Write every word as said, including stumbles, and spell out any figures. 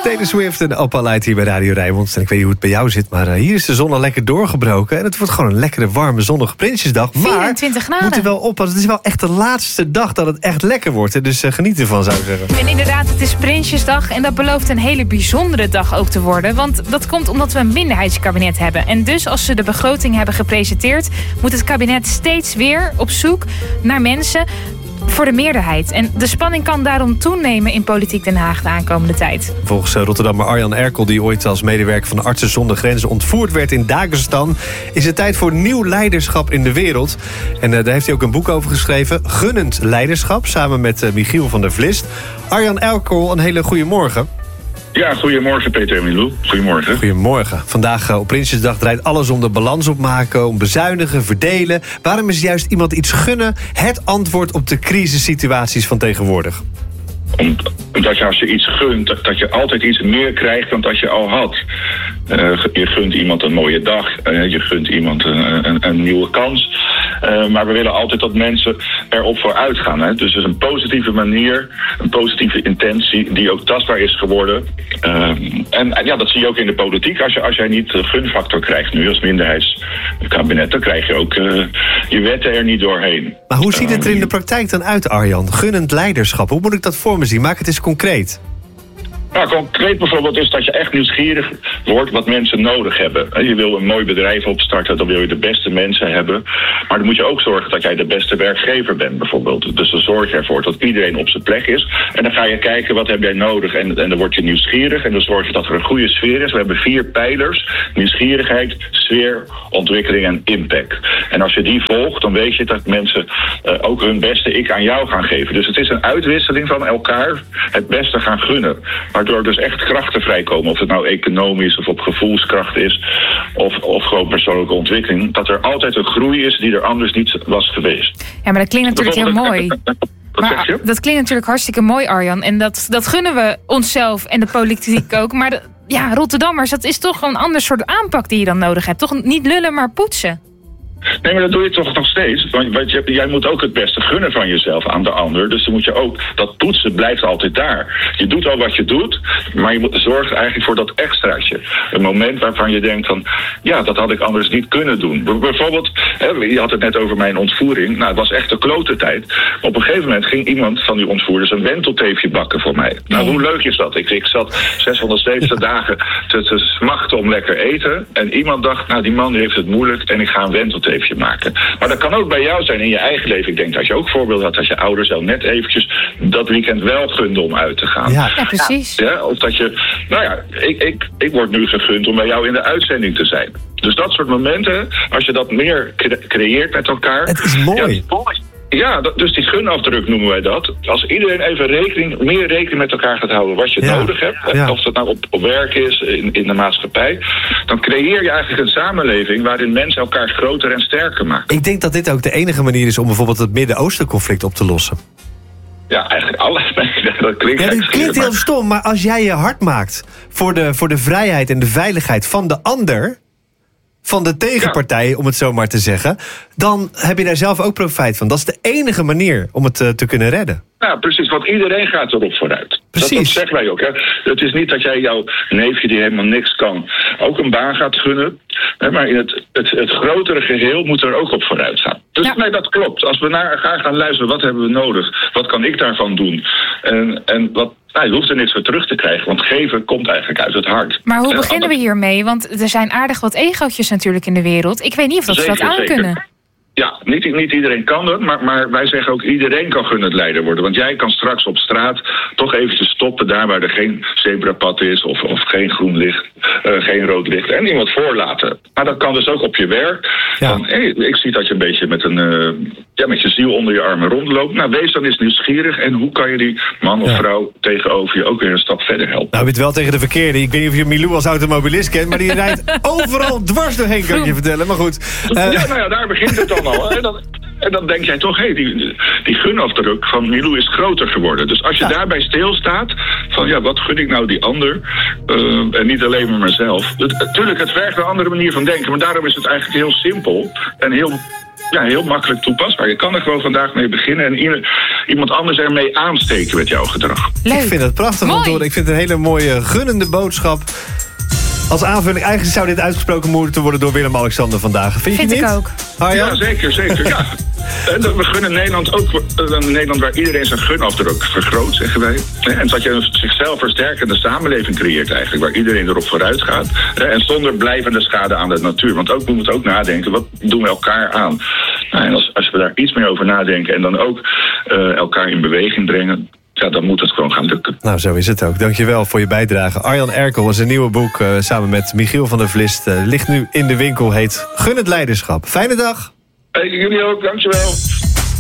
Taylor Swift en Opa Light hier bij Radio Rijnmond. En ik weet niet hoe het bij jou zit, maar uh, hier is de zon al lekker doorgebroken. En het wordt gewoon een lekkere, warme, zonnige Prinsjesdag. Maar vierentwintig graden. We moeten wel oppassen. Het is wel echt de laatste dag dat het echt lekker wordt. Hè? Dus uh, geniet ervan, zou ik zeggen. En inderdaad, het is Prinsjesdag. En dat belooft een hele bijzondere dag ook te worden. Want dat komt omdat we een minderheidskabinet hebben. En dus als ze de begroting hebben gepresenteerd, moet het kabinet steeds weer op zoek naar mensen voor de meerderheid. En de spanning kan daarom toenemen in Politiek Den Haag de aankomende tijd. Volgens Rotterdammer Arjan Erkel, die ooit als medewerker van Artsen zonder Grenzen ontvoerd werd in Dagestan, is het tijd voor nieuw leiderschap in de wereld. En uh, daar heeft hij ook een boek over geschreven, Gunnend Leiderschap, samen met uh, Michiel van der Vlist. Arjan Erkel, een hele goede morgen. Ja, goedemorgen Peter en Milou. Goedemorgen. Goedemorgen. Vandaag uh, op Prinsjesdag draait alles om de balans opmaken, om bezuinigen, verdelen. Waarom is juist iemand iets gunnen het antwoord op de crisissituaties van tegenwoordig? Omdat je als je iets gunt, dat je altijd iets meer krijgt dan dat je al had. Uh, je gunt iemand een mooie dag, uh, je gunt iemand een, een, een nieuwe kans. Uh, maar we willen altijd dat mensen erop vooruit gaan. Hè? Dus het is een positieve manier, een positieve intentie die ook tastbaar is geworden. Uh, en, en ja, dat zie je ook in de politiek. Als, je, als jij niet de gunfactor krijgt nu als minderheidskabinet, dan krijg je ook uh, je wetten er niet doorheen. Maar hoe ziet het er in de praktijk dan uit, Arjan? Gunnend leiderschap, hoe moet ik dat voor me zien? Maak het eens concreet. Nou, concreet bijvoorbeeld is dat je echt nieuwsgierig wordt wat mensen nodig hebben. Je wil een mooi bedrijf opstarten, dan wil je de beste mensen hebben. Maar dan moet je ook zorgen dat jij de beste werkgever bent bijvoorbeeld. Dus dan zorg je ervoor dat iedereen op zijn plek is. En dan ga je kijken wat heb jij nodig. En, en dan word je nieuwsgierig en dan zorg je dat er een goede sfeer is. We hebben vier pijlers. Nieuwsgierigheid, sfeer, ontwikkeling en impact. En als je die volgt, dan weet je dat mensen uh, ook hun beste ik aan jou gaan geven. Dus het is een uitwisseling van elkaar het beste gaan gunnen. Waardoor dus echt krachten vrijkomen. Of het nou economisch of op gevoelskracht is. Of, of gewoon persoonlijke ontwikkeling. Dat er altijd een groei is die er anders niet was geweest. Ja, maar dat klinkt natuurlijk heel mooi. Wat zeg je? Maar dat klinkt natuurlijk hartstikke mooi, Arjan. En dat, dat gunnen we onszelf en de politiek ook. Maar de, ja, Rotterdammers, dat is toch een ander soort aanpak die je dan nodig hebt. Toch niet lullen, maar poetsen. Nee, maar dat doe je toch nog steeds. Want, want je, jij moet ook het beste gunnen van jezelf aan de ander. Dus dan moet je ook, dat poetsen blijft altijd daar. Je doet al wat je doet, maar je moet zorgen eigenlijk voor dat extraatje. Een moment waarvan je denkt van, ja, dat had ik anders niet kunnen doen. Bijvoorbeeld, hè, je had het net over mijn ontvoering. Nou, het was echt een klote tijd. Op een gegeven moment ging iemand van die ontvoerders een wentelteefje bakken voor mij. Nou, hoe leuk is dat? Ik, ik zat zeshonderdzeventig dagen te, te smachten om lekker eten. En iemand dacht, nou, die man heeft het moeilijk en ik ga een wentelteefje maken. Maar dat kan ook bij jou zijn in je eigen leven. Ik denk dat je ook voorbeelden had dat je ouders jou net eventjes dat weekend wel gunde om uit te gaan. Ja, ja precies. Ja, of dat je, nou ja, ik, ik, ik word nu gegund om bij jou in de uitzending te zijn. Dus dat soort momenten, als je dat meer cre- creëert met elkaar. Het is mooi. Ja, Ja, dat, dus die gunafdruk noemen wij dat. Als iedereen even rekening, meer rekening met elkaar gaat houden wat je ja. nodig hebt, Ja. of dat nou op, op werk is, in, in de maatschappij, dan creëer je eigenlijk een samenleving waarin mensen elkaar groter en sterker maken. Ik denk dat dit ook de enige manier is om bijvoorbeeld het Midden-Oosten conflict op te lossen. Ja, eigenlijk alles. Dat klinkt, ja, dat klinkt heel stom, maar als jij je hard maakt voor de, voor de vrijheid en de veiligheid van de ander, van de tegenpartij, ja. om het zo maar te zeggen, dan heb je daar zelf ook profijt van. Dat is de enige manier om het uh, te kunnen redden. Ja, precies, want iedereen gaat erop vooruit. Precies. Dat, dat zeggen wij ook. Hè. Het is niet dat jij jouw neefje die helemaal niks kan ook een baan gaat gunnen. Hè, maar in het, het, het grotere geheel moet er ook op vooruit gaan. Dus ja. nee, dat klopt. Als we naar elkaar gaan luisteren, wat hebben we nodig? Wat kan ik daarvan doen? En, en wat... Nou, je hoeft er niks voor terug te krijgen, want geven komt eigenlijk uit het hart. Maar hoe beginnen we hiermee? Want er zijn aardig wat egootjes natuurlijk in de wereld. Ik weet niet of dat zeker, ze dat aankunnen. Ja, niet, niet iedereen kan dat, maar, maar wij zeggen ook iedereen kan gunnend leider worden. Want jij kan straks op straat toch eventjes stoppen daar waar er geen zebrapad is of, of geen groen licht, uh, geen rood licht en iemand voorlaten. Maar dat kan dus ook op je werk. Ja. Van, hey, ik zie dat je een beetje met, een, uh, ja, met je ziel onder je armen rondloopt. Nou, wees dan eens nieuwsgierig en hoe kan je die man of ja. vrouw tegenover je ook weer een stap verder helpen. Nou, je bent wel tegen de verkeerde. Ik weet niet of je Milou als automobilist kent, maar die rijdt overal dwars doorheen, kan ik je vertellen. Maar goed. Uh... Ja, nou ja, daar begint het dan. En dan, en dan denk jij toch, hé, hey, die, die gunafdruk van Milou is groter geworden. Dus als je ja. daarbij stilstaat, van ja, wat gun ik nou die ander? Uh, en niet alleen maar mezelf. Natuurlijk, het, het vergt een andere manier van denken, maar daarom is het eigenlijk heel simpel en heel ja, heel makkelijk toepasbaar. Je kan er gewoon vandaag mee beginnen en iemand anders ermee aansteken met jouw gedrag. Leuk. Ik vind het prachtig om te horen. Ik vind het een hele mooie gunnende boodschap. Als aanvulling, eigenlijk zou dit uitgesproken moeten worden door Willem-Alexander vandaag. Vind je Vind niet? ik ook. Arjan? Ja, zeker, zeker. Ja. En we gunnen Nederland ook een Nederland waar iedereen zijn gunafdruk vergroot, zeggen wij. En dat je een zichzelf versterkende samenleving creëert eigenlijk, waar iedereen erop vooruit gaat. En zonder blijvende schade aan de natuur. Want ook, we moeten ook nadenken, wat doen we elkaar aan? Nou, en als, als we daar iets meer over nadenken en dan ook uh, elkaar in beweging brengen, ja, dan moet het gewoon gaan lukken. Nou, zo is het ook. Dankjewel voor je bijdrage. Arjan Erkel, zijn nieuwe boek uh, samen met Michiel van der Vlist uh, ligt nu in de winkel, heet Gun het Leiderschap. Fijne dag. Hey, jullie ook, dankjewel.